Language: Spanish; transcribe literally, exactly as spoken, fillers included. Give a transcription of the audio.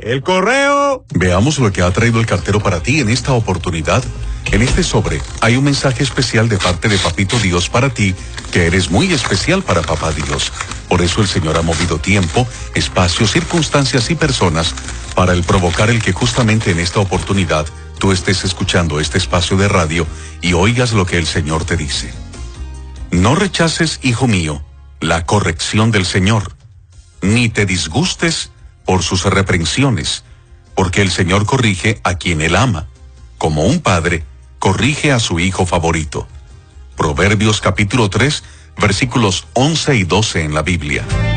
¡El correo! Veamos lo que ha traído el cartero para ti en esta oportunidad. En este sobre hay un mensaje especial de parte de Papito Dios para ti, que eres muy especial para Papá Dios. Por eso el Señor ha movido tiempo, espacio, circunstancias y personas para el provocar el que justamente en esta oportunidad tú estés escuchando este espacio de radio y oigas lo que el Señor te dice. No rechaces, hijo mío, la corrección del Señor, ni te disgustes por sus reprensiones, porque el Señor corrige a quien Él ama, como un padre corrige a su hijo favorito. Proverbios capítulo tres, versículos once y doce en la Biblia.